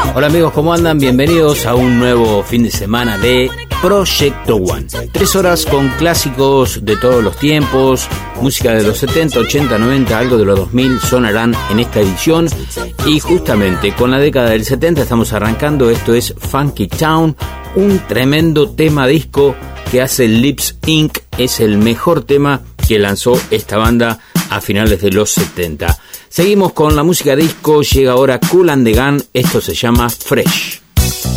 Hola amigos, ¿cómo andan? Bienvenidos a un nuevo fin de semana de Proyecto One. 3 horas con clásicos de todos los tiempos, música de los 70, 80, 90, algo de los 2000 sonarán en esta edición. Y justamente con la década del 70 estamos arrancando. Esto es Funky Town, un tremendo tema disco que hace Lips Inc. Es el mejor tema que lanzó esta banda a finales de los 70. Seguimos con la música disco, llega ahora Kool and the Gang, esto se llama Fresh.